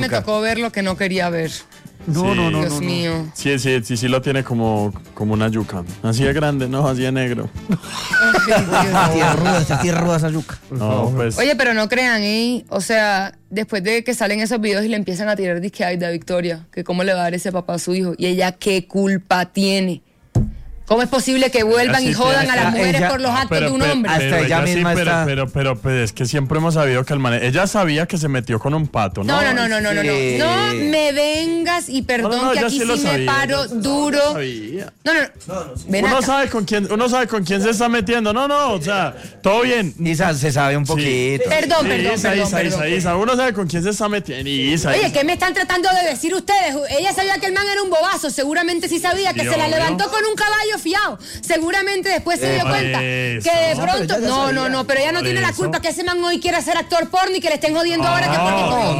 Me tocó ver lo que no quería ver. No. Dios mío. Sí, lo tiene como una yuca. Así de grande, no, así de negro. Está ruda esa yuca. No, pues. Oye, pero no crean, o sea, después de que salen esos videos y le empiezan a tirar disque ay, de Victoria, que cómo le va a dar ese papá a su hijo. Y ella, ¿qué culpa tiene? ¿Cómo es posible que vuelvan y jodan a las mujeres por los actos de un hombre? Hasta ella misma está... Pero es que siempre hemos sabido que ella sabía que se metió con un pato, ¿no? No. No me vengas y perdón que aquí sí me paro duro. No. Uno sabe con quién se está metiendo. No, o sea, todo bien. Isa, se sabe un poquito. Perdón. Isa, uno sabe con quién se está metiendo. Oye, ¿qué me están tratando de decir ustedes? Ella sabía que el man era un bobazo, seguramente sí sabía que se la levantó con un caballo fiado. Seguramente después se dio cuenta que de pronto... No, pero ella no tiene la culpa que ese man hoy quiera ser actor porno y que le estén jodiendo ahora que porque...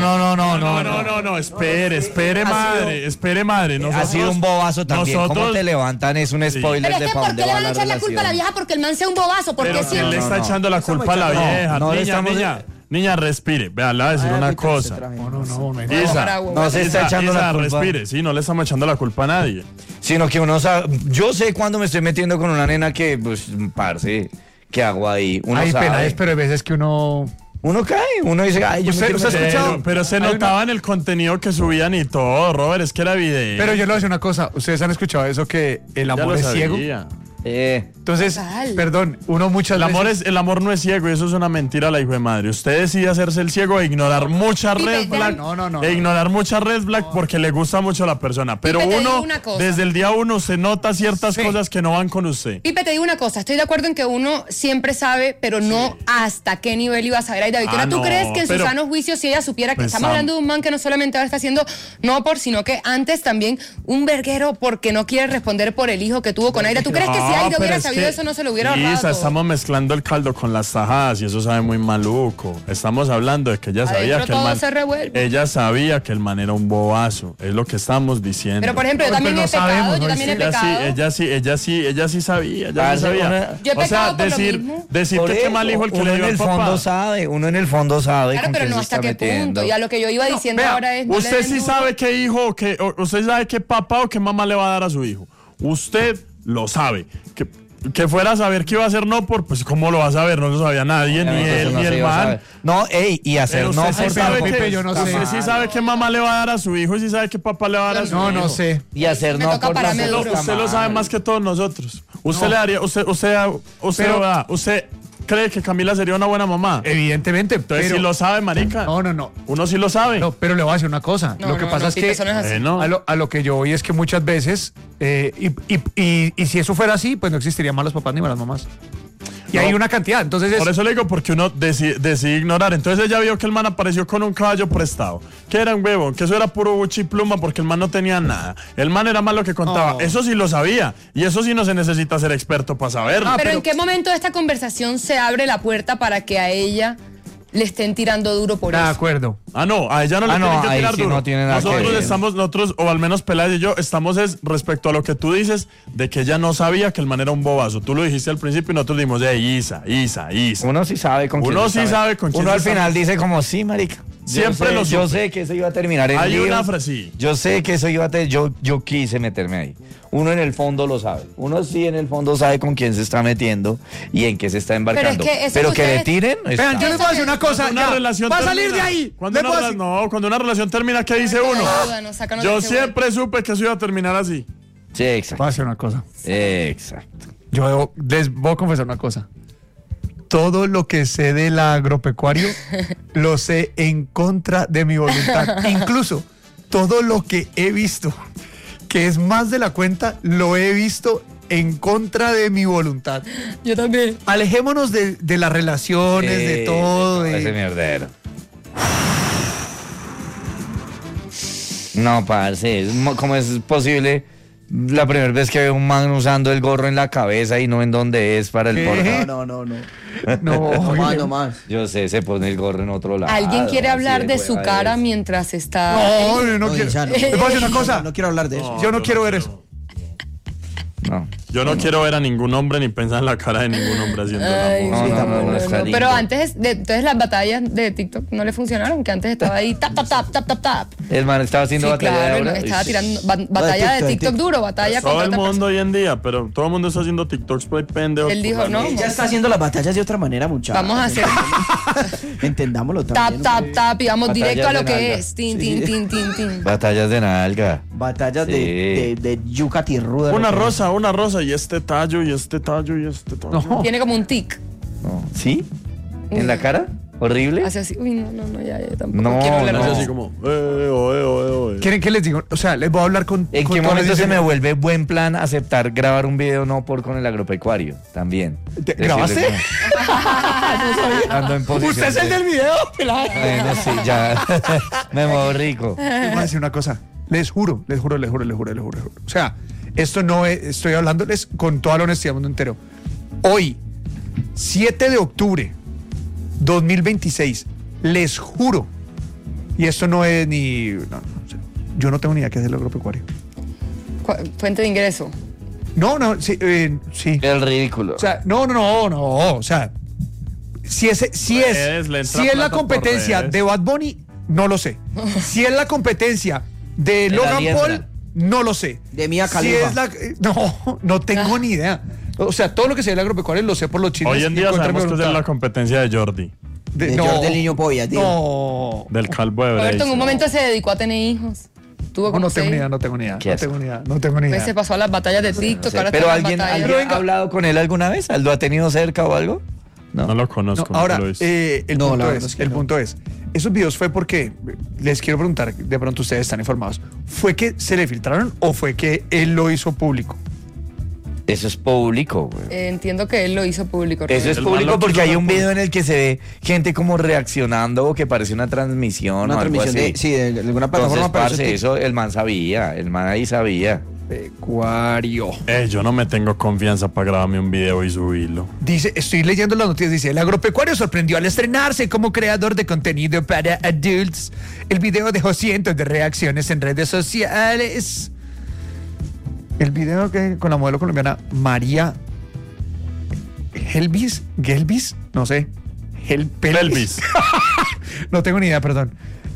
No, espere madre. Ha sido un bobazo también. ¿Cómo te levantan? Es un spoiler pero es de que para ¿por dónde qué le va van a la echar la culpa a la relación. vieja porque el man sea un bobazo? Porque Pero si ¿quién le está echando la culpa a la vieja? Niña, respire. Vea, le voy a decir una cosa. No se está echando la culpa. Respire, sí, no le estamos echando la culpa a nadie. Sino que uno sabe, yo sé cuando me estoy metiendo con una nena que, pues, parce, ¿qué hago ahí? Uno Hay sabe. pena, pero hay veces que uno cae, uno dice, ay, yo me quiero ¿Usted ha meter. escuchado? Pero se notaba en el contenido que subían y todo, Robert, es que era evidente. Pero yo le voy a decir una cosa, ustedes han escuchado eso que el amor es ciego. Entonces, Total. perdón, uno muchas veces... El amor no es ciego y eso es una mentira la hijo de madre. Usted decide hacerse el ciego e ignorar muchas red flag. Ignorar muchas red flag porque le gusta mucho a la persona. Pero Pipe, te digo uno, una cosa. desde el día uno, se nota ciertas cosas que no van con usted. Pipe, te digo una cosa, estoy de acuerdo en que uno siempre sabe, pero no hasta qué nivel iba a saber. Aida Victoria, ¿tú crees que en su sano juicio, si ella supiera que pues, estamos hablando de un man que no solamente ahora está haciendo no por, sino que antes también un verguero porque no quiere responder por el hijo que tuvo con Aida? ¿Tú crees que si Aida hubiera sabido eso no se lo hubiera ahorrado? Isa, estamos mezclando el caldo con las tajadas y eso sabe muy maluco. Estamos hablando de que ella sabía que el man... se revuelve. Ella sabía que el man era un bobazo. Es lo que estamos diciendo. Pero por ejemplo, yo también he pecado, yo también he pecado. Ella sí sabía. Yo he O sea, pecado por lo mismo. decirte que mal hijo el que le dio al papá. Uno en el fondo sabe. Claro, pero no hasta qué punto. Y a lo que yo iba diciendo ahora es... Usted sí sabe qué hijo, usted sabe qué papá o qué mamá le va a dar a su hijo. Usted lo sabe. Que fuera a saber qué iba a hacer no por, pues cómo lo va a saber, no lo sabía nadie, ni él, ni el man. No, y hacer no usted por sabe Pipe, yo no sé. Usted sí sabe qué mamá le va a dar a su hijo y sí sabe qué papá le va a dar a su hijo. No sé. y hacer Me no toca por pararme hacer duro. Usted lo sabe más que todos nosotros. Usted le daría, usted cree que Camila sería una buena mamá. Evidentemente, Entonces pero... sí lo sabe, marica. No. Uno sí lo sabe. No, pero le voy a decir una cosa. No, lo que pasa es Pipe, que eso no es así. a lo que yo voy es que muchas veces, y si eso fuera así, pues no existirían más los papás ni más las mamás. Y hay una cantidad, entonces Por eso le digo, porque uno decide ignorar. Entonces ella vio que el man apareció con un caballo prestado, que era un huevón, que eso era puro buchi y pluma porque el man no tenía nada. El man era más lo que contaba. Eso sí lo sabía. Y eso sí no se necesita ser experto para saberlo. Pero ¿en qué momento de esta conversación se abre la puerta para que a ella le estén tirando duro por de eso? acuerdo. No, a ella no le tienen que ahí tirar sí duro. no tiene nada que ver. Nosotros, o al menos Peláez y yo, estamos respecto a lo que tú dices, de que ella no sabía que el man era un bobazo. Tú lo dijiste al principio y nosotros dijimos, Isa. Uno sí sabe con quién. Uno sí sabe con quién. Uno al final dice como, sí, marica. Yo sé que eso iba a terminar en Hay lío. una frase. Yo sé que eso iba a terminar. Yo quise meterme ahí. Uno en el fondo lo sabe. Uno sí en el fondo sabe con quién se está metiendo y en qué se está embarcando. Pero que le tiren. Vean, yo les voy a decir una cosa. Una relación va a salir termina, de ahí. Cuando una relación termina, ¿qué dice uno? Yo siempre supe que eso iba a terminar así. Sí, exacto. Voy a decir una cosa. Exacto. Yo les voy a confesar una cosa. Todo lo que sé del agropecuario lo sé en contra de mi voluntad. Incluso todo lo que he visto, que es más de la cuenta, lo he visto en contra de mi voluntad. Yo también. Alejémonos de las relaciones, de todo. Ese mierdero. No, parce, ¿cómo es posible? La primera vez que veo un man usando el gorro en la cabeza y no en dónde es para el porno. No más. Yo sé, se pone el gorro en otro lado. ¿Alguien quiere hablar de su cara mientras está...? No quiero. Les voy a decir una cosa. No quiero hablar de eso. Yo no quiero ver eso. No. Yo no quiero ver a ningún hombre ni pensar en la cara de ningún hombre haciendo el amor. No, está lindo. Pero antes, entonces las batallas de TikTok no le funcionaron, que antes estaba ahí tap, tap, tap, tap, tap, tap. El man estaba haciendo Sí, batalla claro, de ahora. estaba tirando batalla de TikTok duro, batalla Todo contra el otra mundo hoy en día, pero todo el mundo está haciendo TikToks por pendejo. Él dijo, no. Ella está haciendo las batallas de otra manera, muchachos. Vamos a hacer Entendámoslo tap, también. tap, hombre. tap y vamos Batallas directo a lo de que nalga. es. Tin, tin, tin, tin, tin. Batallas de nalga. Batallas Sí. de yuca tirruda. Una lo que- rosa, y este tallo, y este tallo, y este tallo. No. Tiene como un tic. No. ¿Sí? ¿En la cara? ¿Horrible? Hace así. Uy, no, ya tampoco No, quiero hablar no. de Es eso. así como, oe. ¿Quieren que les diga? O sea, les voy a hablar con. ¿En con qué toda la momento se me sinceridad. vuelve buen plan aceptar grabar un video no por con el agropecuario? También. ¿Grabaste? Decirle como- Ando en posición. ¿Usted es el de- del video? Pelada. Bueno, sí, ya. Me muevo rico. Les voy a decir una cosa. Les juro. O sea, esto no es. Estoy hablándoles con toda la honestidad del mundo entero. Hoy, 7 de octubre 2026, les juro. Y esto no es ni. No, o sea, yo no tengo ni idea qué es el agropecuario. Fuente de ingreso. No, sí. Sí. El ridículo. O sea, no. O sea, si es Redes, le entra la plata por competencia redes. de Bad Bunny, no lo sé. Si es la competencia de la Logan diestra. Paul, no lo sé. De Mia Si Khalifa. es la, no tengo ni idea. O sea, todo lo que sea el agropecuario lo sé por los chinos. Hoy en y día contra mi sabemos que es voluntad. la competencia de Jordi, De Jordi el niño polla, tío. No. del calvo de Roberto en Breis. un momento se dedicó a tener hijos. Tuvo como No tengo 6. ni idea, no tengo ni idea. Qué No asco. tengo ni idea, no tengo ni Pues se idea. pasó a las batallas de No TikTok. sé, ahora pero está en las ¿alguien batallas. ha hablado con él alguna vez? ¿Lo ha tenido cerca o algo? No lo conozco, No, ahora, no lo he visto. el, No, punto la es, verdad es que el no. punto es, esos videos fue porque, les quiero preguntar, de pronto ustedes están informados, ¿fue que se le filtraron o fue que él lo hizo público? Eso es público, güey. Entiendo que él lo hizo público. Eso es El man público lo porque quiso hay hacer un video público. en el que se ve gente como reaccionando o que parece una transmisión Una o algo transmisión así. de, sí, de alguna plataforma. Entonces, pero parce, eso es eso el man sabía, el man ahí sabía. Pecuario. Yo no me tengo confianza para grabarme un video y subirlo. Dice, estoy leyendo las noticias, dice, el agropecuario sorprendió al estrenarse como creador de contenido para adults. El video dejó cientos de reacciones en redes sociales. El video que con la modelo colombiana María Gelbis, no sé. Pelvis. No tengo ni idea, perdón.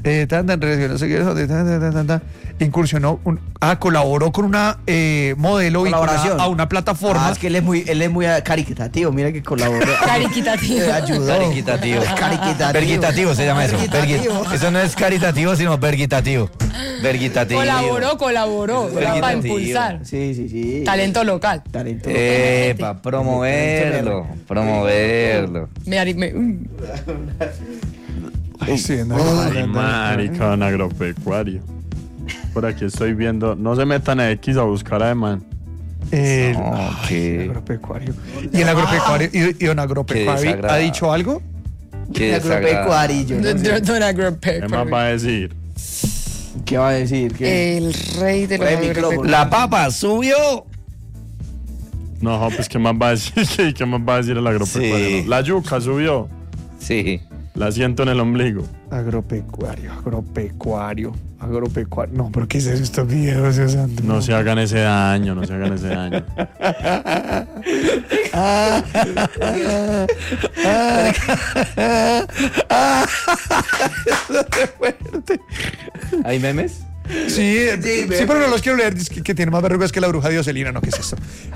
Incursionó, colaboró con una modelo Colaboración. vinculada a una plataforma. Ah, es que él es muy caritativo. Mira que colaboró. Cariquitativo. Ayudó. Caritativo. Caritativo. Verguitativo se llama eso. Verguitativo. Eso no es caritativo, sino verguitativo. Verguitativo. Colaboró Verguitativo. para impulsar. Sí. Talento local. Talento. Para promoverlo. Sí, no, Ay, marica, un agropecuario. Por aquí estoy viendo. No se metan a X a buscar a man. El, No, ay, qué- el agropecuario. Y el agropecuario, y don agropecuario, desagradable. ¿ha dicho algo? Qué desagradable. Agropecuarillo. no sé. Don ¿Qué Agropecuario. más va a decir? ¿Qué va a decir? ¿Qué? El rey de los Trae micrófono. agropecuarios. La papa subió. No, pues ¿qué más va a decir? ¿Qué más va a decir el agropecuario? Sí. La yuca subió. Sí. La siento en el ombligo. Agropecuario. No, pero ¿qué es eso, estos videos, Dios santo? No se hagan ese daño, no se hagan ese daño. ¿Hay memes? Sí, pero no los quiero leer, es que tiene más verrugas que la bruja de Ocelina, ¿no? ¿Qué es eso?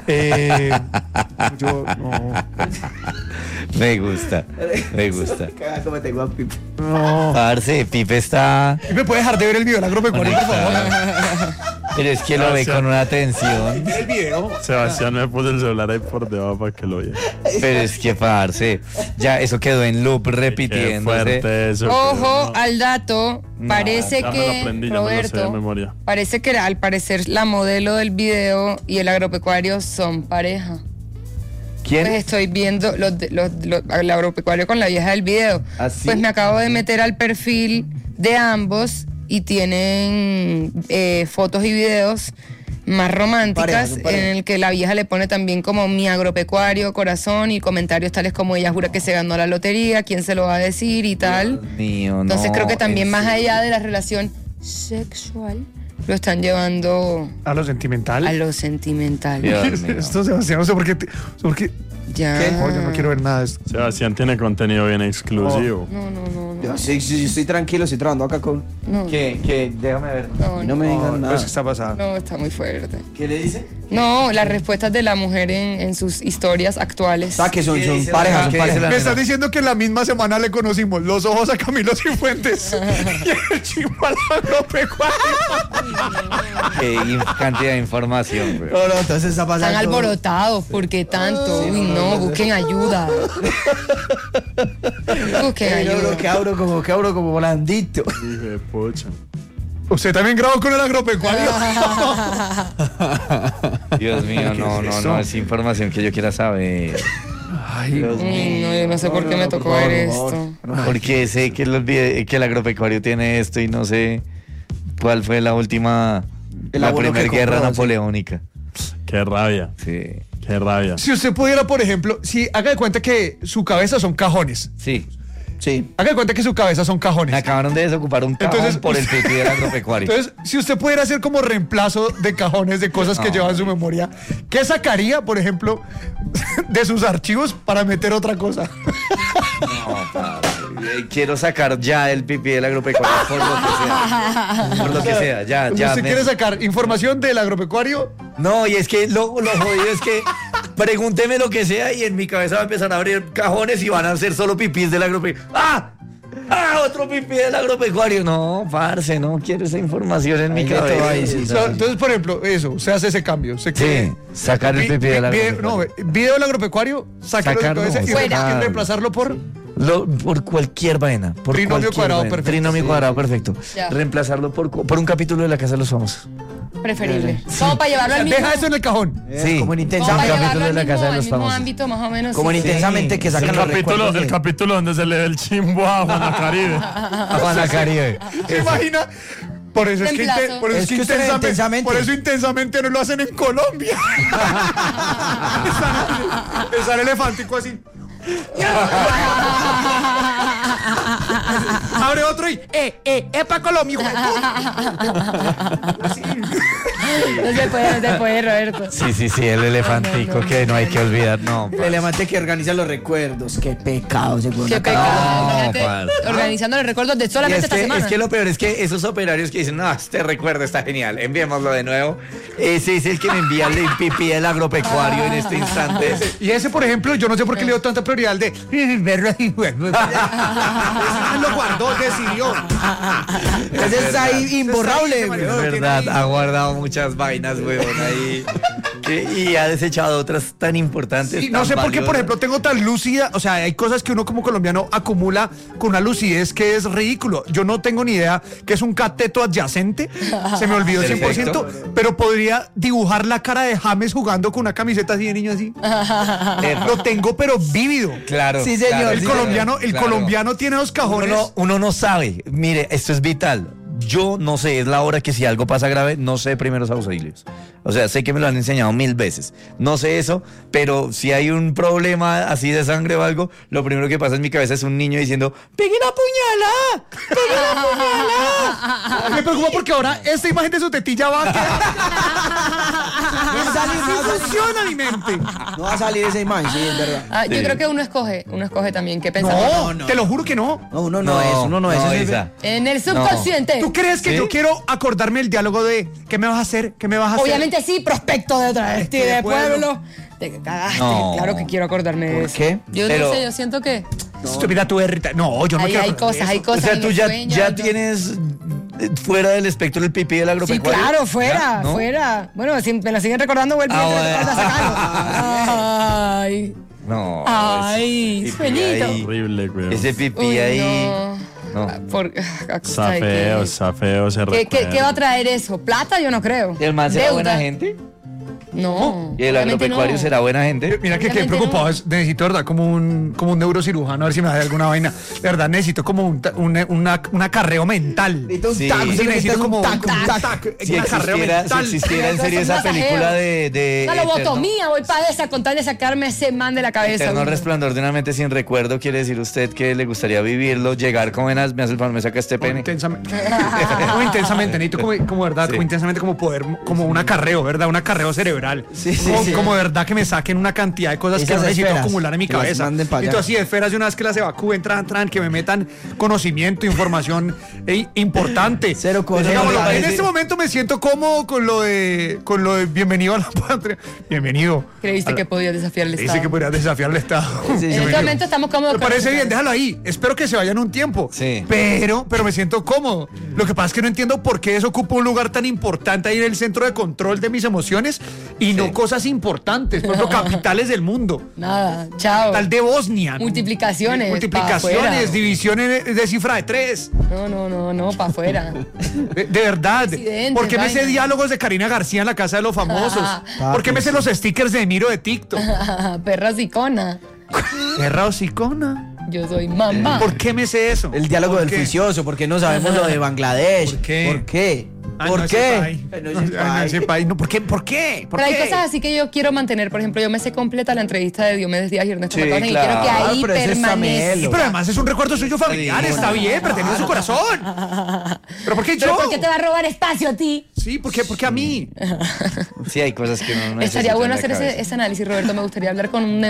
Yo, no. Me gusta. ¿Cómo tengo a Pipe? No. Parce, Pipe está. ¿Y me puede dejar de ver el video del agropecuario, por favor? Pero es que lo ve con una tensión. El video. Sebastián me puso el celular ahí por debajo para que lo viera. Pero es que, parce, ya eso quedó en loop Qué repitiéndose. fuerte eso. Ojo pero al dato. Parece ya me lo que, aprendí, ya me lo sé de Roberto, memoria. parece que al parecer la modelo del video y el agropecuario son pareja. ¿Quién? Pues estoy viendo el agropecuario con la vieja del video. ¿Ah, sí? Pues me acabo de meter al perfil de ambos y tienen fotos y videos más románticas Pareja, son pareja. en el que la vieja le pone también como mi agropecuario, corazón y comentarios tales como ella jura que se ganó la lotería, quién se lo va a decir y tal. Mío, Entonces no, creo que también en más serio. allá de la relación sexual, Lo están llevando A lo sentimental. a lo sentimental. Dios mío. Esto, Sebastián, no sé por qué. Ya. Oh, yo no quiero ver nada de esto. Sebastián tiene contenido bien exclusivo. No. Yo sí, estoy tranquilo, estoy trabajando acá con... ¿Qué? Déjame ver. No me digan nada. Pues está pasando. No, está muy fuerte. ¿Qué le dice? No, las respuestas de la mujer en sus historias actuales. Ah, que son ¿Qué dice parejas, la- son qué dice parejas. la- Me estás diciendo que en la misma semana le conocimos los ojos a Camilo Cifuentes y el chimbo al agropecuario. Qué cantidad de información, güey. No, entonces está pasando. Están alborotados. ¿Por qué tanto? Uy, no, busquen ayuda. Busquen ayuda. Que abro como blandito. Hijo de pucha. ¿Usted también grabó con el agropecuario? Dios mío, ¿Qué no, es no, eso? no, es información que yo quiera saber. Ay, Uy, no, yo no sé por qué me tocó ver esto. Porque sé que que el agropecuario tiene esto y no sé cuál fue la última, El la abuelo primera que guerra compró, sí. napoleónica. Qué rabia. Sí, Qué rabia. si usted pudiera, por ejemplo, si haga de cuenta que su cabeza son cajones. sí. Sí. Haga de cuenta que su cabeza son Me cajones. acabaron de desocupar un cajón Entonces, por el usted- pipí del agropecuario. Entonces, si usted pudiera hacer como reemplazo de cajones de cosas que No. lleva en su memoria, ¿qué sacaría, por ejemplo, de sus archivos para meter otra cosa? No, padre. Quiero sacar ya el pipí del agropecuario por lo que sea. Por lo que sea, ya. ¿Usted quiere sacar información del agropecuario? No, y es que lo jodido es que pregúnteme lo que sea y en mi cabeza va a empezar a abrir cajones y van a ser solo pipís del agropecuario. ¡Ah! ¡Ah! Otro pipí del agropecuario. No, parce, no quiero esa información en mi Hay de todo cabeza. ahí, sí. Entonces, por ejemplo, eso, usted hace ese cambio. Sí, sacar el pipí del agropecuario. No, video del agropecuario, sáquelo de Sacarlo, cabeza y fuera. reemplazarlo por... Por cualquier vaina. Por Trinomio cualquier cuadrado vaina. perfecto. Trinomio Sí. cuadrado perfecto. Ya. Reemplazarlo por un capítulo de La Casa de los Famosos. Preferible. Como para llevarlo al mismo. Deja eso en el cajón. Sí. Como en Como Intensamente. para capítulo llevarlo de al La Casa de mismo, los al mismo Famosos. ámbito, más o menos. Como en sí. Intensamente que El sacan los capítulo, recuerdos. el capítulo donde se le ve el chimbo a Juana Caribe. A Juana Caribe. ¿Se imagina? Por eso es que, Reemplazo. por eso Es que usted era intensamente. por eso intensamente no lo hacen en Colombia. Le sale elefantico así. Abre otro y para Colombia. hijo de puta. Así. No se puede, Roberto. Sí, el elefantico que no hay que olvidar. No, El elefante que organiza los recuerdos. Qué pecado, seguro. Qué pecado. No, Imagínate, parce. organizando los recuerdos de Y solamente es esta que, semana. es que lo peor es que esos operarios que dicen, no, este recuerdo está genial, enviémoslo de nuevo. Ese es el que me envía el pipí del agropecuario en este instante. Y ese, por ejemplo, yo no sé por qué le dio tanta prioridad al de verlo ahí. Bueno, ese lo guardó, decidió. Ese está ahí imborrable, Ese güey. Es verdad, ha guardado muchas vainas, weón, ahí. Y ha desechado otras tan importantes. Sí, no tan sé por qué, por valiosas. ejemplo, tengo tan lúcida, o sea, hay cosas que uno como colombiano acumula con una lucidez que es ridículo. Yo no tengo ni idea que es un cateto adyacente, se me olvidó 100%, Perfecto. pero podría dibujar la cara de James jugando con una camiseta así de niño así. Lo tengo pero vívido. Claro. Sí, señor, claro, El sí, colombiano, el claro. colombiano tiene dos cajones. Uno no sabe. Mire, esto es vital. Yo no sé, es la hora que si algo pasa grave, no sé primeros auxilios. O sea, sé que me lo han enseñado 1000 veces. No sé eso, pero si hay un problema así de sangre o algo, lo primero que pasa en mi cabeza es un niño diciendo, ¡pegue la puñalada! ¡Pegue la puñalada! Me preocupa porque ahora esta imagen de su tetilla va a quedar. No funciona mi mente. No va a salir esa imagen, sí, es verdad. Ah, yo Sí. creo que uno escoge también qué pensar. No, te lo juro que no. No, uno no es, uno no es. Ese es Isa. En el subconsciente. ¿Tú crees que ¿Sí? yo quiero acordarme el diálogo de qué me vas a hacer? ¿Qué me vas a hacer? Obviamente sí, prospecto de travesti De de pueblo. pueblo. Te cagaste. No. Claro que quiero acordarme de ¿Por eso. qué? Yo Pero- no sé, yo siento que Mira tu berrita. No, yo no hay, quiero. hay acordarme cosas, de hay eso. cosas. O sea, en tú los ya sueños, tienes fuera del espectro del pipí del Sí, agropecuario. claro, fuera, ¿Ya? ¿No? fuera. Bueno, si me lo siguen recordando, vuelvo Ah, a bueno. sacarlo. Ay. No. Ay, ese pipí sueñito. ahí, Horrible, güey. ese pipí Uy, ahí. no. No. A costa Está de feo, qué. está feo ese ¿Qué va a recuerdo. traer eso? ¿Plata? Yo no creo. ¿Y el man será Deuda. buena gente? No. ¿Y el obviamente agropecuario no. será buena gente? Mira que quedé Obviamente preocupado, no. necesito, ¿verdad? Como un neurocirujano, a ver si me da alguna vaina. De verdad, necesito como un acarreo mental. Necesito un Sí. taco, Sí, necesito necesito como un taco. Si un acarreo mental. existiera en serio esa Masajeo. película de Una lobotomía, voy para esa con tal de sacarme ese man de la cabeza. Eterno güey. resplandor de una mente sin recuerdo, quiere decir usted que le gustaría vivirlo, llegar como me hace el favor, me saca este pene. Intensamente. Como intensamente, necesito como verdad, Sí. como intensamente como poder, como un acarreo, ¿verdad? Un acarreo cerebral. Sí, sí, como, sí. como verdad que me saquen una cantidad de cosas que Esas no necesito esferas, acumular en mi que las cabeza. manden pa' allá. Necesito así esferas de una vez que las evacúen, entran, que me metan conocimiento, información importante. Cero cosas. Digámoslo, Me parece- en este momento me siento cómodo con lo de bienvenido a la patria. Bienvenido. Creíste que podías desafiar el Dice Estado. que podrías desafiar al Estado. Sí, En este momento estamos cómodos Me con parece eso. bien, déjalo ahí. Espero que se vayan un tiempo. Sí. Pero me siento cómodo. Lo que pasa es que no entiendo por qué eso ocupa un lugar tan importante ahí en el centro de control de mis emociones y no cosas importantes. Por ejemplo, capitales del mundo. Nada, chao. Tal de Bosnia. Multiplicaciones. pa' Multiplicaciones, afuera. divisiones de cifra de 3. No, para afuera. De verdad. Accidentes, ¿Por qué me sé vaina. diálogos de Karina García en la Casa de los Famosos? ¿Por qué me sé los stickers de Miro de TikTok? Perra sicona. Perra hocicona. Yo soy mamá. ¿Por qué me sé eso? El diálogo ¿Por del qué? juicioso, porque no sabemos lo de Bangladesh. ¿Por qué? ¿Por qué? Ay, ¿Por no, ese qué? país. Ay, no, Ay, ese no, país. ese país. No, ¿por qué? ¿Por qué? ¿Por Pero hay qué? cosas así que yo quiero mantener. Por ejemplo, yo me sé completa la entrevista de Diomedes Díaz y Ernesto Sí, Matón y claro. quiero que ahí Pero ese es permanezca. Samelo. Pero además es un recuerdo suyo familiar, Sí. está bien, pertenece a su corazón. ¿Pero por qué yo? ¿Pero por qué te va a robar espacio a ti? Sí, ¿por qué a mí? Sí, hay cosas que no necesitan Estaría bueno en la hacer cabeza. ese análisis, Roberto. Me gustaría hablar con un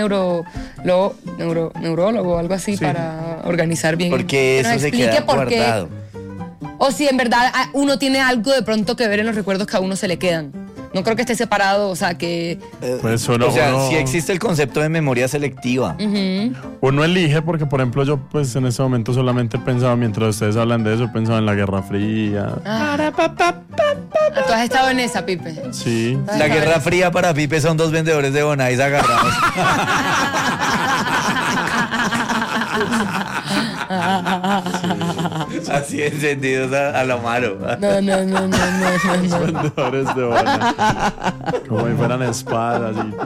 neurólogo o algo así para organizar bien. Porque que nos eso se explique queda por qué. guardado. O si en verdad uno tiene algo de pronto que ver en los recuerdos que a uno se le quedan. No creo que esté separado, o sea, que... Pues solo O sea, uno, sí existe el concepto de memoria selectiva. uno elige, porque por ejemplo yo pues en este momento solamente pensaba, mientras ustedes hablan de eso, pensaba en la Guerra Fría. Tú has estado en esa, Pipe. Sí. La Guerra Fría para Pipe son dos vendedores de Bonais agarrados. Así encendidos a lo malo. No. Vendedores de bola. Como si fueran espadas y...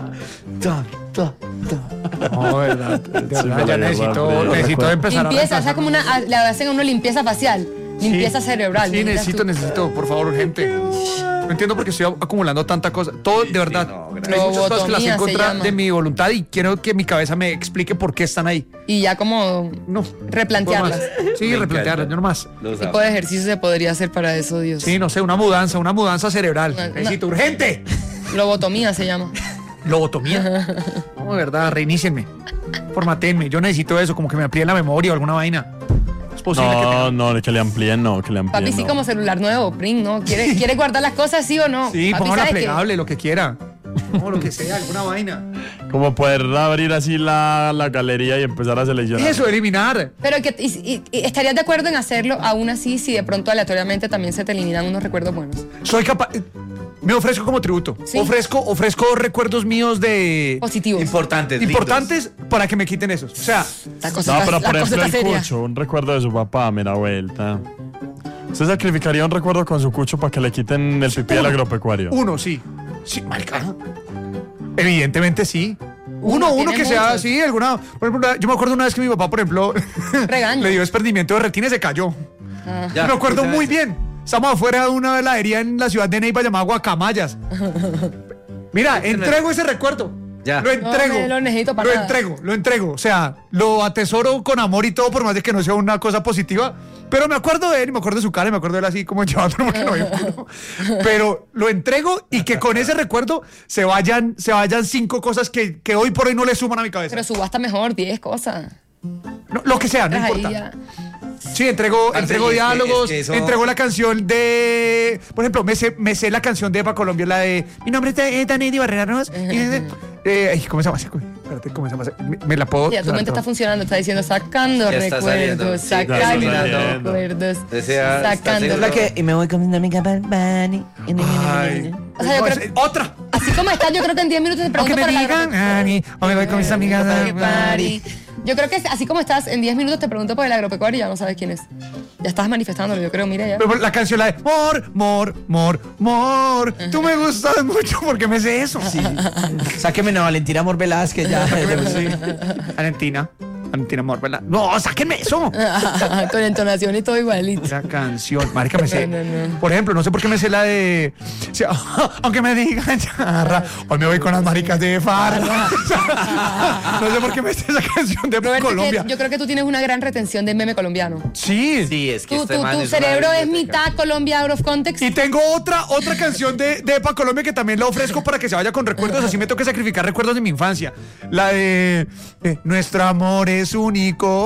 No, verdad. Sí, para Ya la necesito Guerra Fría. empezar Limpieza, o a sea, como le hacen a uno limpieza facial, limpieza cerebral. Sí, necesitas necesito, por favor, urgente. No entiendo por qué estoy acumulando tanta cosa. Todo, de verdad. no, hay muchas cosas que las Lobotomía en contra se llama. de mi voluntad y quiero que mi cabeza me explique por qué están ahí. Y ya como No. replantearlas. no más. Sí, Me replantearlas, encanta. yo nomás. Los ¿Qué amo. tipo de ejercicio se podría hacer para eso, Dios? Sí, no sé, una mudanza cerebral. Una- Necesito urgente. Lobotomía se llama. Lobotomía. No, de verdad, reinícienme. Formatenme. Yo necesito eso, como que me amplíen la memoria o alguna vaina. Es posible No, que le amplíen, no, que le amplíen. Papi, sí, no. como celular nuevo, Pring, ¿no? ¿Quiere guardar las cosas, sí o no? Sí, Papi, póngala ¿sabe qué? plegable, lo que quiera. No, lo que sea, alguna vaina. Como poder abrir así la galería y empezar a seleccionar. Eso, eliminar. Pero y estarías de acuerdo en hacerlo aún así si de pronto aleatoriamente también se te eliminan unos recuerdos buenos. Soy capaz. Me ofrezco como tributo. Sí. Ofrezco recuerdos míos de Positivos. Importantes. importantes para que me quiten esos. O sea, La cosa No, está- pero la por cosa ejemplo está el seria. cucho, un recuerdo de su papá, mira vuelta. ¿Usted sacrificaría un recuerdo con su cucho para que le quiten el pipí al agropecuario? uno sí. Sí, marica. Evidentemente sí. Uno tiene que sea muchos. así, alguna. Por ejemplo, yo me acuerdo una vez que mi papá, por ejemplo, Regaño. le dio desprendimiento de retina y se cayó. Ya, Me acuerdo esa muy vez. bien. Estamos afuera de una heladería en la ciudad de Neiva llamada Guacamayas. Mira, entrego ese recuerdo. Ya. Lo entrego. No, lo necesito para nada. Lo entrego. O sea, lo atesoro con amor y todo, por más de que no sea una cosa positiva. Pero me acuerdo de él, y me acuerdo de su cara, y me acuerdo de él así como llevándolo porque no había culo. Pero lo entrego y que con ese recuerdo se vayan 5 cosas que hoy por hoy no le suman a mi cabeza. Pero subasta mejor, 10 cosas. No, lo que sea, no Ahí importa. ya. Sí, entrego Parce, y es que- diálogos, es que eso- entrego la canción de... Por ejemplo, me sé la canción de Epa Colombia, la de... Mi nombre es Danny Barrera Ramos. Ay, ¿cómo se llama? Espérate, ¿cómo se llama? Me la puedo... Ya, tu mente está funcionando, está diciendo sacando Ya está saliendo, recuerdos, sí, sacando ya está saliendo. recuerdos, Desea- sacando está Es la que. Y me voy con mi amiga Bunny. Ay, O sea, yo no, creo- es otra. Así como está, yo creo que en 10 minutos te Aunque pregunto me para la digan, Ani, o me voy con mis amigas. Party, Yo creo que así como estás, en 10 minutos te pregunto por el agropecuario y ya no sabes quién es. Ya estás manifestándolo, yo creo, mira ya. Pero la canción, la de Mor, tú me gustas mucho porque me sé eso. Sí. Sáqueme a Valentina Amor Velázquez ya. Valentina Mor, ¿verdad? No, sáquenme eso. Con entonación y todo igualito. La canción, marica, me sé. No. Por ejemplo, no sé por qué me sé la de. O sea, aunque me digan charra, hoy me voy con las maricas de farra. No sé por qué me sé esa canción de Roberto, Colombia. yo creo que tú tienes una gran retención del meme colombiano. Sí. Sí, es que Tu este man tu es cerebro una es biblioteca. mitad Colombia out of context. Y tengo otra canción de Epa Colombia que también la ofrezco para que se vaya con recuerdos. Así me toca sacrificar recuerdos de mi infancia. La de Nuestro amor es único.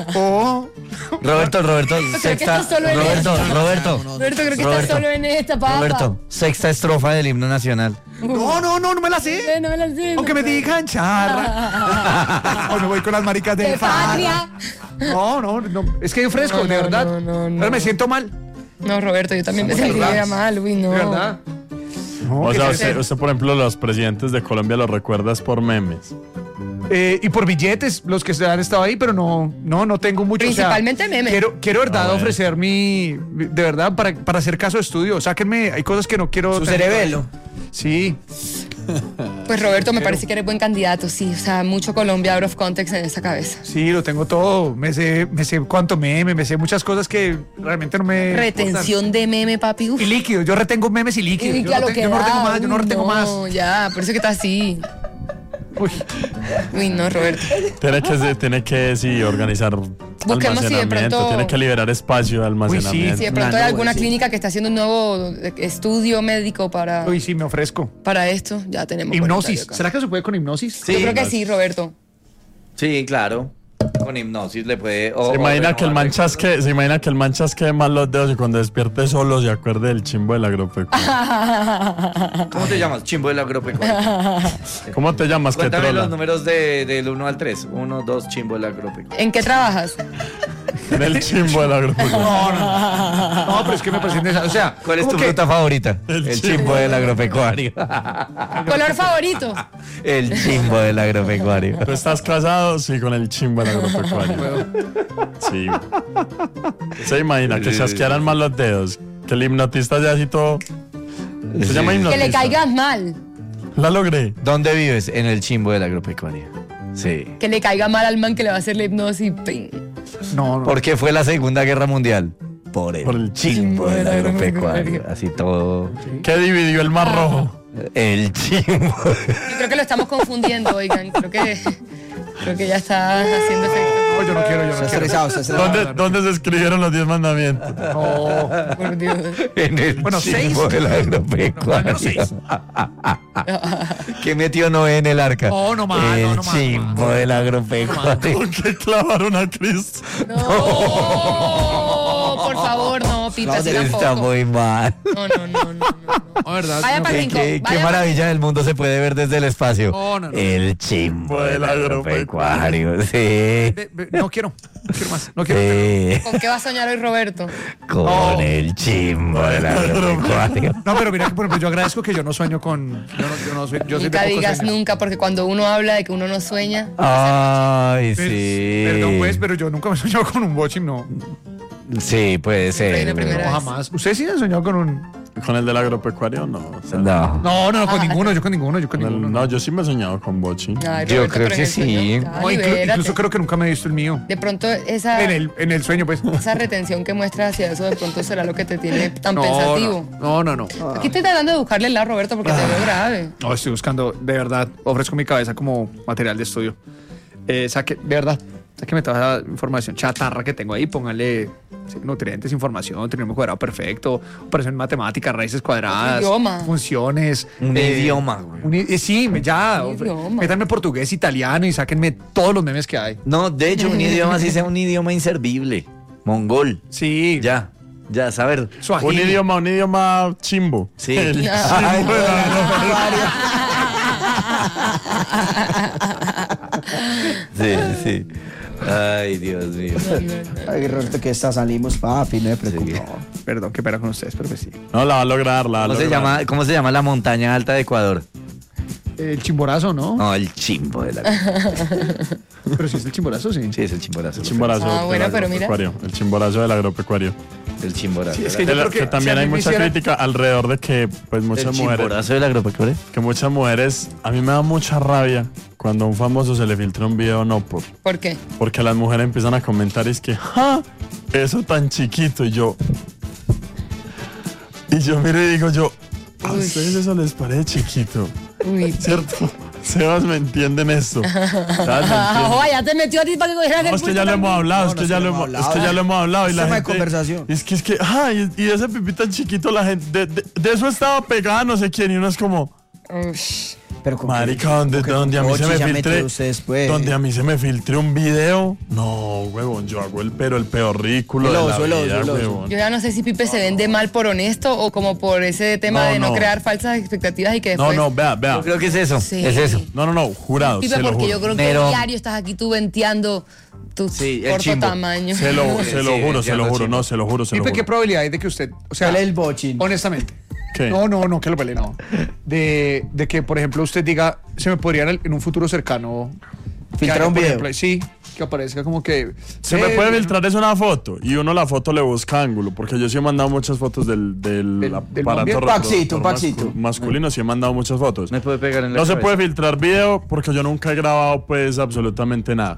Roberto, que sexta. estás solo en Roberto, Roberto. Roberto, creo que Roberto. estás solo en esta, papá. Roberto, sexta estrofa del himno nacional. No me la sé. No me la sé. Aunque me digan charra. Hoy me voy con las maricas de De patria. No. Es que yo ofrezco, de verdad. No. Pero me siento mal. No, Roberto, yo también me sentiría mal, uy, no. De verdad. No, O ¿qué sea, es eso? usted, por ejemplo, los presidentes de Colombia los recuerdas por memes. Y por billetes, los que se han estado ahí, pero no tengo mucho. Principalmente o sea, memes. Quiero de verdad bueno. ofrecer de verdad, para hacer caso de estudio. Sáquenme, hay cosas que no quiero. Su tener. cerebelo. Sí. Pues Roberto, me parece que eres buen candidato, sí. O sea, mucho Colombia out of context en esa cabeza. Sí, lo tengo todo. Me sé cuánto meme, me sé muchas cosas que realmente no me. Retención de meme, papi. Uf. Y líquidos, yo retengo memes y líquidos. Y Yo a no lo que yo no retengo da, más, yo no uy, retengo más. No, ya, por eso que está así. Uy. Uy, no, Roberto. Tiene que sí, organizar Busquemos si de almacenamiento, pronto- tiene que liberar espacio de almacenamiento. Si de pronto Una hay nube, alguna sí. clínica que está haciendo un nuevo estudio médico para Uy, sí, me ofrezco. esto, ya tenemos. Hipnosis. voluntario acá. ¿Será que se puede con hipnosis? Sí. Yo creo que sí, Roberto. Sí, claro. Con hipnosis le puede. Se imagina que el man chasquee más los dedos y cuando despierte solo se acuerde del chimbo del agropecuario. ¿Cómo te llamas? Chimbo del agropecuario. ¿Cómo te llamas? ¿Qué Cuéntame trola? los números del 1 al 3. 1, 2, chimbo del agropecuario. ¿En qué trabajas? En el chimbo del agropecuario. No, pero es que me parece necesario. O sea, ¿Cuál es ¿cómo tu que? fruta favorita? El El chimbo chimbo del agropecuario. ¿Color favorito? El chimbo del agropecuario. ¿Tú estás casado? Sí, con el chimbo del agropecuario. Sí. Se imagina que chasquearan más los dedos. Que el hipnotista ya así todo. Se llama Que hipnotista. le caigas mal. La logré. ¿Dónde vives? En el chimbo del agropecuario. Sí. Que le caiga mal al man que le va a hacer la hipnosis. ¡Ping! No. ¿Por qué fue la Segunda Guerra Mundial? Por el chimbo del agropecuario. Así todo. ¿Qué dividió el mar rojo? El chimbo. Yo creo que lo estamos confundiendo, oigan. Creo que ya está haciendo efecto. No, yo no quiero. Está estresado, está estresado. ¿Dónde se escribieron los 10 mandamientos? Por Dios. En el Bueno, chimbo 6. del agropecuario. Al menos 6. ¿Qué metió Noé en el arca? No más, El no más, chimbo del agropecuario. ¿Por qué clavaron a Cristo? No, por favor, no, Pipe, así Está tampoco. muy mal. No. No, verdad. Vaya para ¿Qué, 5. qué maravilla del mundo se puede ver desde el espacio? No. El chimbo del Del agropecuario. Sí. No quiero más. No quiero. Sí. ¿Con qué va a soñar hoy Roberto? Con el chimbo del agropecuario. No, pero mira que por ejemplo yo agradezco que yo no sueño con. Yo no soy. Yo soy de Nunca pocos digas sueños. nunca, porque cuando uno habla de que uno no sueña, Ay, Pues, sí. Perdón, pues, pero yo nunca me he soñado con un bochín, no. Sí, puede Hay ser. una primera No, vez. jamás. ¿Ustedes sí han soñado con un.? ¿Con el del agropecuario? No. O sea, No. No, con ninguno. Yo con ninguno. no, yo sí me he soñado con Bochi. Ay, Yo Roberto, creo pero en que el sueño, sí. ya, No, libérate. incluso creo que nunca me he visto el mío. De pronto esa, En el sueño, pues. esa retención que muestras hacia eso de pronto será lo que te tiene tan pensativo. No. Aquí estoy tratando de buscarle el lado a Roberto porque te veo grave. No, estoy buscando, de verdad, ofrezco mi cabeza como material de estudio. Sáqueme toda esa información chatarra que tengo ahí, póngale nutrientes, información, trinomio cuadrado perfecto, operación matemática, raíces cuadradas, Idioma. funciones. Un idioma, güey. Sí, ya. Un idioma. Métanme portugués, italiano y sáquenme todos los memes que hay. No, de hecho, un idioma sí sea un idioma inservible. Mongol. Sí. Ya, saber. Suajili. Un idioma chimbo. Sí. El chimbo Ay, del agropecuario. Sí. Ay, Dios mío. Ay, Roberto, que esta salimos, papi, no me preocupes. Perdón, qué pena con ustedes, pero que sí. No, la va a lograr, la va a ¿Cómo se lograr. cómo se llama la montaña alta de Ecuador? El chimborazo, ¿no? No, el chimbo de la. Pero si es el chimborazo, sí. Sí, es el chimborazo. El chimborazo Ah, bueno, del pero mira. agropecuario. El chimborazo del agropecuario. El chimborazo. Sí, es que yo creo Que también si a hay mí me mucha hicieran- crítica alrededor de que pues El muchas mujeres, chimborazo del agropecuario. que muchas mujeres, a mí me da mucha rabia cuando a un famoso se le filtra un video no ¿Por qué? porque las mujeres empiezan a comentar y es que ¡ja! Eso tan chiquito y yo miro y digo yo, a Uy. ustedes eso les parece chiquito, Uy. ¿cierto? Sebas, ¿me entienden esto? Sebas, ¿me entienden? Joder, ya te metió a ti para que cogieras No, el es que pulso ya lo hemos también. hablado, No, es no que se ya lo lo hemos hemos, hablado. es que ya lo hemos hablado y Es la tema de gente, conversación. es que y ese pipí tan chiquito la gente de eso estaba pegada no sé quién y uno es como Ush. Pero con marica, donde a mí se me filtre después. donde a mí se me filtre un video, no, huevón, yo hago el peor ridículo El de oso, la el vida, oso. huevón. Yo ya no sé si Pipe se vende mal por honesto o como por ese tema No, de no no. crear falsas expectativas y que después... No, vea. Yo creo que es eso. Sí. Es eso. No, jurado, Pipe, se lo porque juro. yo creo que Pero- diario estás aquí tú venteando tu Sí, el corto chimbo. tamaño. Se lo Sí, juro, sí, se lo juro, chimbo. no, se lo juro. Pipe, ¿qué probabilidad hay de que usted, o sea, Sale el bochin. honestamente, ¿Qué? no, que lo pele, no, de que, por ejemplo, usted diga, se me podría en un futuro cercano Filtrar que un por video. ejemplo, sí, que aparezca como que... Se me puede filtrar es una foto y uno la foto le busca ángulo, porque yo sí he mandado muchas fotos del aparato un paxito, reproductor un paxito. masculino, sí he mandado muchas fotos. Me puede pegar en la No se cabeza. puede filtrar video porque yo nunca he grabado pues absolutamente nada.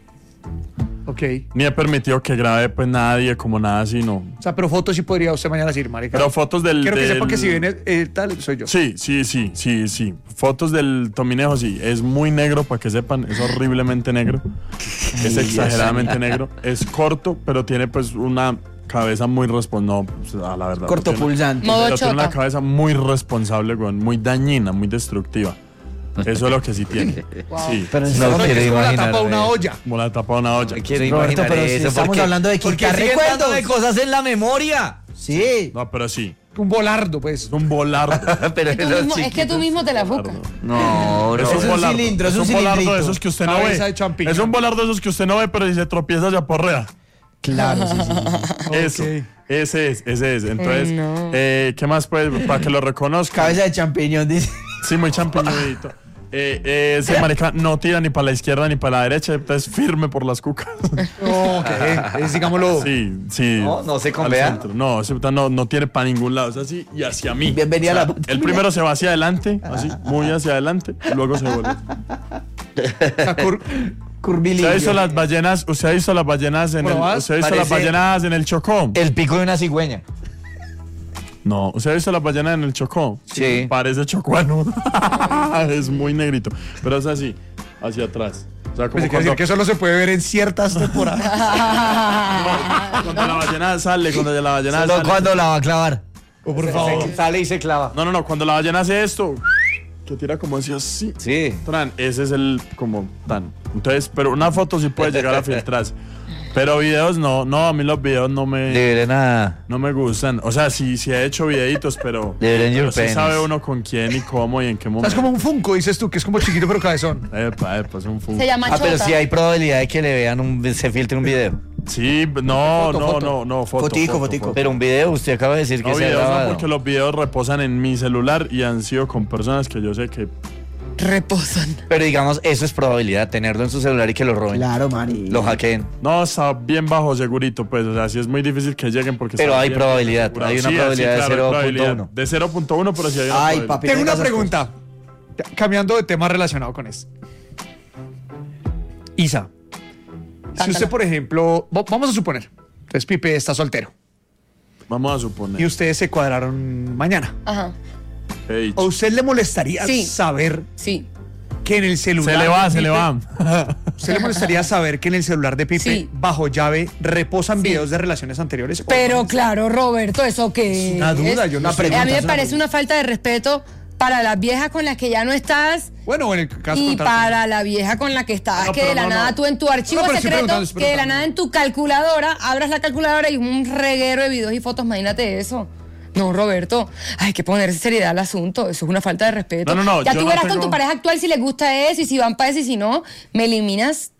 Ok. Ni he permitido que grabe pues nadie, como nada así, no. O sea, pero fotos sí podría usted mañana decir, marica. Pero fotos del... Quiero que del- sepa que si viene tal, soy yo. Sí. Fotos del Tominejo, sí. Es muy negro, para que sepan. Es horriblemente negro. Es exageradamente negro. Es corto, pero tiene pues una cabeza muy responsable. No, pues, a la verdad. Corto tiene- pulsante. Modo Pero tiene una chota. cabeza muy responsable, weón. Muy dañina, muy destructiva. Eso es lo que sí tiene. Sí. Pero No Ahora que quiero es como la tapa de imaginarme. una olla. Como la tapa de una olla. Me quiero Roberto, imaginar pero si eso. estamos porque- hablando de porque quitar siguen recuerdos. dándome cosas en la memoria. Sí. No, pero sí. Un volardo, pues. Es un volardo. Pero Es, tú los mismo- es que chiquitos. tú mismo te la buscas. No, Es no. un volardo. cilindro, es un volardo cilindrito. de esos que usted no Cabeza ve. de champiñón. Es un volardo de esos que usted no ve, pero si se tropieza ya porrea. Claro, sí. Eso. Ok. Ese es. Entonces, no. ¿qué más pues? Para que lo reconozca. Cabeza de champiñón, dice. Sí, muy champiñudito. Ese marica no tira ni para la izquierda ni para la derecha, entonces firme por las cucas. Ok. Es, digámoslo. Sí. No se al convea. centro. No, ese puta no tiene para ningún lado. Es así y hacia mí. Bienvenida a la El primero se va hacia adelante, así, muy hacia adelante, y luego se vuelve. Curvilíneo. ¿Usted ha visto las ballenas? ¿Usted ha visto las ballenas en el, ¿Probadas? ¿usted ha visto las Parece- ballenas en el Chocó? El pico de una cigüeña. No, ¿usted ha visto las ballenas en el Chocó? Sí. Parece chocuano. Es muy negrito, pero es así, hacia atrás. O sea, como Pues quiere decir que solo se puede ver en ciertas temporadas. cuando la ballena sale, cuando la ballena Solo sale. cuando la va a clavar. Por favor. Sale y se clava. No, cuando la ballena hace esto, que tira como así, Sí. Tran, ese es el como tan. Entonces, pero una foto sí puede llegar a filtrarse. Pero videos no, a mí los videos no me gustan. O sea, sí he hecho videitos, pero sí sabe uno con quién y cómo y en qué O sea, momento. es como un Funko, dices tú, que es como chiquito pero cabezón. Epa, es un funko. Se llama Ah, pero chota. sí hay probabilidad de que le vean se filtre un video. Sí, foto. Fotico. Pero un video, usted acaba de decir que No, se ha videos no, grabado. porque los videos reposan en mi celular y han sido con personas que yo sé que... Reposan. Pero digamos, eso es probabilidad, tenerlo en su celular y que lo roben. Claro, Mari. Lo hackeen. No, está bien bajo segurito, pues, o sea, sí es muy difícil que lleguen porque... Pero está hay bien probabilidad, asegurado. hay una Sí, probabilidad de claro, hay 0.1. probabilidad. De 0.1, pero sí hay una Ay, probabilidad. papi. Tengo una esas pregunta. Cambiando de tema relacionado con esto. Isa, si usted, por ejemplo, vamos a suponer, entonces Pipe está soltero Vamos a suponer. y ustedes se cuadraron mañana. Ajá. Hey, ¿A usted le molestaría Sí. saber Sí. que en el celular... se le de va. Pipe- ¿Usted le molestaría saber que en el celular de Pipe, Sí. bajo llave, reposan Sí. videos de relaciones anteriores? Pero claro, Roberto, ¿eso qué Una duda, es? yo no sé. A mí me es una parece una falta de respeto para las viejas con las que ya no estás Bueno, en el caso y contrario. para la vieja con la que estás, No, que pero de la no, nada no. tú en tu archivo No, pero estoy secreto, preguntando, estoy que de la preguntando. nada en tu calculadora, abras la calculadora y un reguero de videos y fotos, imagínate eso. No, Roberto, hay que ponerse seriedad al asunto, eso es una falta de respeto. No, ya yo tú no verás tengo- con tu pareja actual si les gusta eso y si van para eso y si no, me eliminas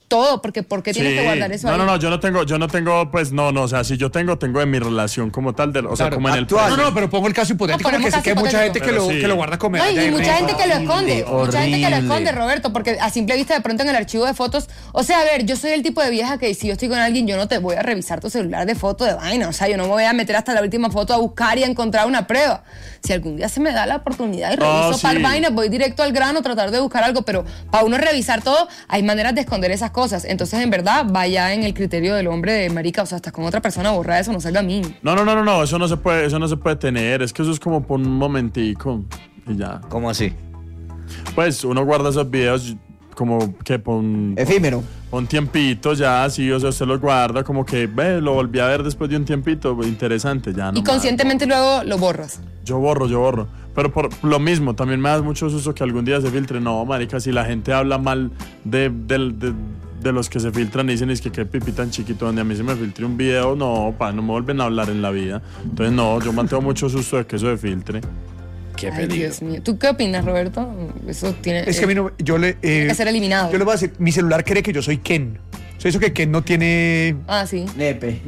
todo, porque ¿por qué tienes que guardar eso ahí? No, yo no tengo, pues no, o sea, si yo tengo de mi relación como tal, o sea, como en el actual. No, pero pongo el caso hipotético porque sé que hay mucha gente que lo guarda como medalla. Y mucha gente que lo esconde, mucha gente que lo esconde, Horrible. Roberto, porque a simple vista de pronto en el archivo de fotos, o sea, a ver, yo soy el tipo de vieja que si yo estoy con alguien, yo no te voy a revisar tu celular de foto de vaina, o sea, yo no me voy a meter hasta la última foto a buscar y a encontrar una prueba. Si algún día se me da la oportunidad y reviso par vainas, voy directo al grano, tratar de buscar algo, pero para uno revisar todo, hay maneras de esconder esas cosas. Entonces, en verdad, vaya en el criterio del hombre de marica, o sea, estás con otra persona, borra eso, no salga a mí. No, eso no se puede tener, es que eso es como por un momentico y ya. ¿Cómo así? Pues uno guarda esos videos como que por Efímero. un tiempito ya, así, o sea, usted los guarda como que, lo volví a ver después de un tiempito, interesante, ya no. Y conscientemente luego lo borras. Yo borro. Pero por lo mismo, también me da mucho susto que algún día se filtre. No, marica, si la gente habla mal de los que se filtran y dicen es que qué pipí tan chiquito, donde a mí se me filtre un video, no me vuelven a hablar en la vida. Entonces, no, yo mantengo mucho susto de que eso se filtre. Qué Ay, peligro. Dios mío. ¿Tú qué opinas, Roberto? Eso tiene, Es que a mí no, tiene que ser eliminado. Yo le voy a decir, mi celular cree que yo soy Ken. O sea, eso que Ken no tiene... Ah, sí. Nepe.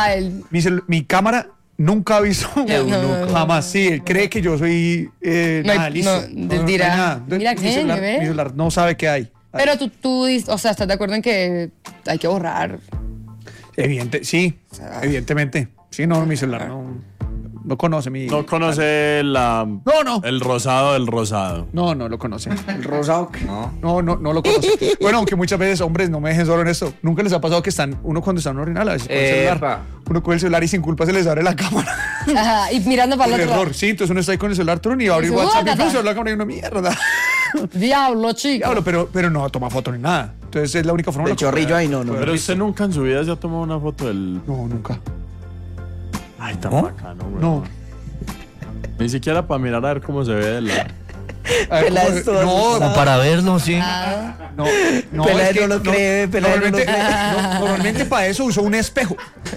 Mi cámara nunca ha visto no. jamás. Sí, él cree que yo soy... listo. Dirá, nada. mira, mi Ken, celular, ¿ves? mi celular no sabe qué hay. Pero tú, o sea, ¿estás de acuerdo en que hay que borrar? Evidentemente. Sí, no, mi celular no conoce mi... No conoce No. el rosado del rosado. No lo conoce. El rosado. No lo conoce. Bueno, aunque muchas veces, hombres, no me dejen solo en esto. ¿Nunca les ha pasado que uno cuando está en un orinal, a veces con el celular, Epa. uno con el celular y sin culpa se les abre la cámara? Ajá, y mirando para el otro Error, lado. sí, entonces uno está ahí con el celular y abre Y WhatsApp y ¡bócata! se la cámara y una mierda. Diablo, chico. Claro, pero no toma foto ni nada. Entonces es la única forma El chorrillo ahí no. Pero usted nunca en su vida se ha tomado una foto del... No, nunca. Ay, tan ¿No? bacano, güey. No. Ni siquiera para mirar a ver cómo se ve de la... A ver, Peláez todo no, Como para verlo, sí. no, Peláez es que no lo cree, Peláez no lo normalmente, cree. normalmente para eso uso un espejo.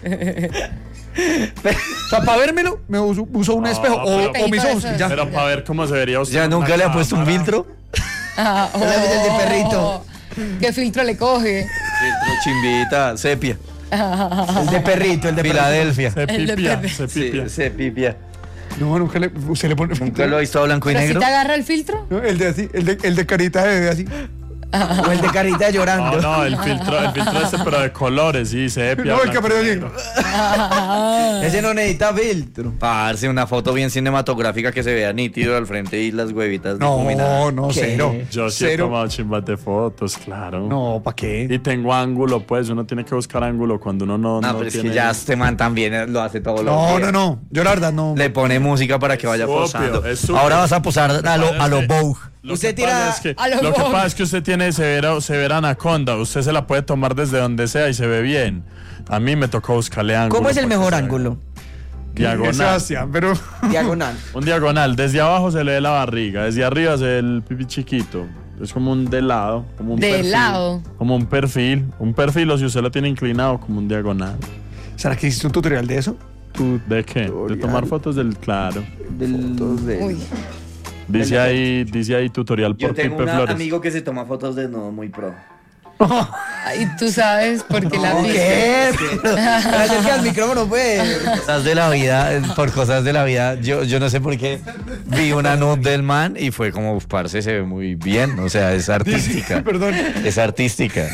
O sea, para vérmelo, me uso un espejo o mis ojos. Ya. Pero para ver cómo se vería usted. ¿Ya en nunca una le ha puesto un cámara. filtro? Oh, El de perrito. ¿Qué filtro le coge? Filtro chimbita, sepia. El de perrito, el de Filadelfia. Se El de pipia, Pepe. se Sí, pipia. sepia. No, nunca usted le pone. ¿Nunca lo ha visto a blanco y ¿Pero si negro? te agarra el filtro? No, el de así, el de carita de así. O el de carita llorando. No, el filtro pero de colores, sí, sepia. No, el que blanco y aparece negro. Ese no necesita filtro. Parce, una foto bien cinematográfica que se vea nítido al frente y las huevitas difuminadas. No, ¿Qué? cero. Yo sí he Cero. tomado chimbas de fotos, claro. No, ¿para qué? Y tengo ángulo, pues, uno tiene que buscar ángulo cuando uno no No, pero es tiene... que ya este man también lo hace todo lo No. Yo la verdad no. Le pone música para que vaya Estúpido, posando. estúpido. Ahora vas a posar a lo Es que- Vogue. Lo Usted que pasa tira es que- a lo lo que bobo. pasa es que usted tiene severa anaconda. Usted se la puede tomar desde donde sea y se ve bien. A mí me tocó buscarle ángulo. ¿Cómo es el para que mejor se vea. ángulo? Diagonal. Sebastián, pero. Diagonal. Un diagonal. Desde abajo se le ve la barriga. Desde arriba se ve el pipí chiquito. Es como un de lado. Como un De perfil, lado. Como un perfil. Un perfil, o si usted lo tiene inclinado, como un diagonal. ¿Será que hiciste un tutorial de eso? ¿De qué? De tomar fotos del claro. Uy. Dice ahí tutorial Yo por tengo Pipe un Flores. amigo que se toma fotos de no muy pro. Ay, tú sabes por qué la viste. ¿Qué? Acerca al micrófono, pues. Cosas de la vida, por cosas de la vida. Yo no sé por qué vi una nude del man y fue como, parce, se ve muy bien. O sea, es artística. Perdón. Es artística.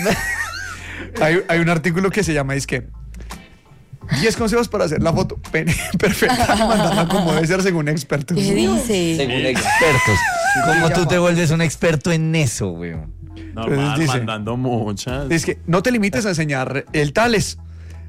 Hay un artículo que se llama, es que 10 consejos para hacer la foto perfecta y mandarla como debe ser según expertos. ¿Qué dice? Según expertos. ¿Cómo tú te vuelves un experto en eso, weón? Normal, Entonces dice- mandando muchas. Es que no te limites a enseñar el Tales.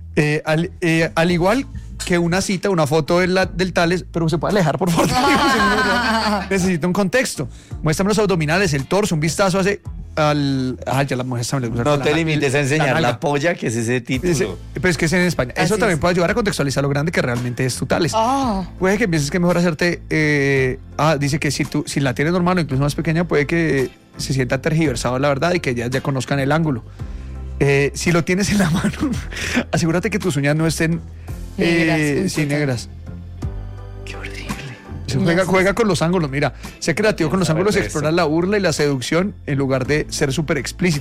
Al igual que una cita, una foto del Tales, pero se puede alejar, por favor. Necesita un contexto. Muéstrame los abdominales, el torso, un vistazo hace ya las mujeres también les gusta. No te limites a enseñar la nalga. polla, que es ese título. Pero es que es en España. Eso Así también es. puede ayudar a contextualizar lo grande que realmente es tu Tales. Ah. Puede que pienses que es mejor hacerte. Dice que si la tienes normal o incluso más pequeña, puede que se sienta tergiversado la verdad y que ellas ya conozcan el ángulo. Si lo tienes en la mano, asegúrate que tus uñas no estén Negras, sí, uy, negras. Qué horrible. Juega con los ángulos, mira. Sé creativo con los saber ángulos y de explora eso. la burla y la seducción en lugar de ser súper explícito.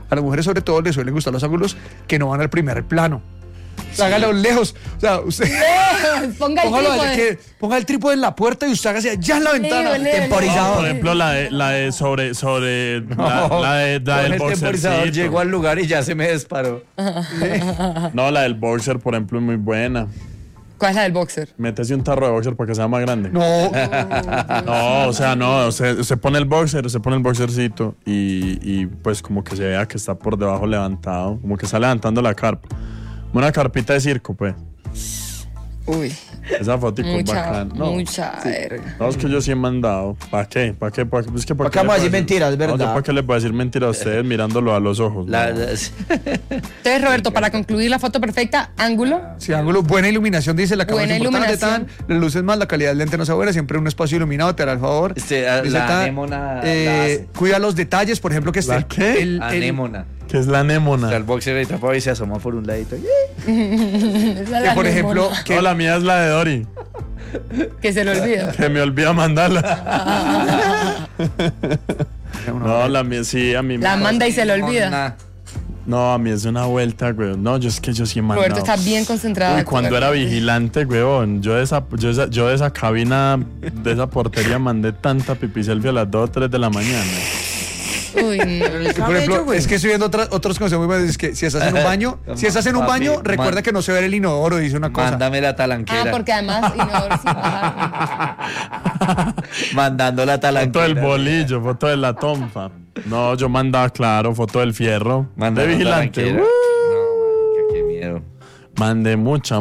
a las mujeres sobre todo les suelen gustar los ángulos que no van al primer plano. Hágalo lejos. O sea, usted. Ponga el trípode. Ponga el trípode en la puerta y usted haga así allá en la ventana. Temporizador. Por ejemplo, la de sobre la del El temporizador boxercito. llegó al lugar y ya se me disparó. No, la del boxer, por ejemplo, es muy buena. ¿Cuál es la del boxer? Métese un tarro de boxer para que sea más grande. No. No, o sea, no, usted pone el boxercito y pues como que se vea que está por debajo levantado, como que está levantando la carpa. Una carpita de circo, pues. Uy. Esa fotico es bacana. No, Mucha verga. no, es que yo sí he mandado. ¿Para qué? ¿Para qué? Es que ¿Para qué vamos a decir mentiras, No, verdad? yo para qué les voy a decir mentiras a ustedes mirándolo a los ojos. No. Entonces, Roberto, para concluir la foto perfecta, ángulo. Sí, ángulo, buena iluminación, dice la cámara. Buena Es importante, iluminación. Tan, las luces más, la calidad del lente no se buena, siempre un espacio iluminado te hará el favor. Dice La Tan, anémona. cuida los detalles, por ejemplo, que esté ¿La qué? Anémona. ¿Qué es la anémona? O sea, el boxer ahí tapado y se asoma por un ladito. que, por ejemplo, que No, la mía es la de Dori. Que se le olvida. Que me olvida mandarla. No, la mía sí, a mí La manda y se le olvida. Anémona. No, a mí es una vuelta, güey. No, yo sí he mandado. Roberto está bien concentrado. Uy, cuando era vigilante, weón, yo de esa cabina, de esa portería mandé tanta pipí selfie a las 2 o 3 de la mañana. Uy, no. por ejemplo, es que estoy viendo otros consejos muy buenos. Es que si estás en un baño, Papi, recuerda que no se ve el inodoro, dice una cosa. Mándame la talanquera. Ah, porque además inodoro sin bajar. Mandando la Foto talanquera. del bolillo, foto de la tonfa. No, yo mandaba, claro, foto del fierro. Mandando de vigilante. talanquera. No, marica, qué miedo. Mandé mucho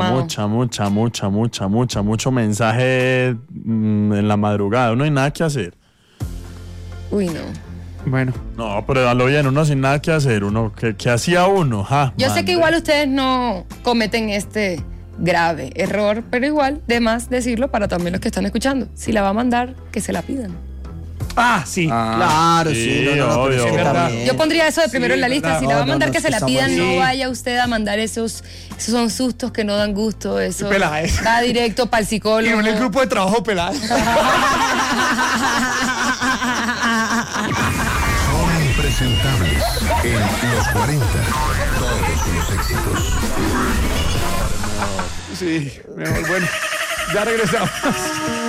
mensaje en la madrugada. No hay nada que hacer. Uy, no. Bueno, No, pero a lo bien, uno sin nada que hacer. Uno, ¿qué hacía uno? Ja, Yo sé mande. que igual ustedes no cometen este grave error, pero igual, de más decirlo para también los que están escuchando. Si la va a mandar, que se la pidan. sí. Claro, sí. Sí, No, pero obvio. es que Es verdad. también. Yo pondría eso de primero en la lista. Si la va a mandar, no, que se la estamos pidan. ahí. No vaya usted a mandar esos son sustos que no dan gusto. Eso Pelada es. va directo para el Y psicólogo. en el grupo de trabajo pelado. Son impresentables en los 40. Todos los éxitos. Sí, mejor, bueno. Ya regresamos.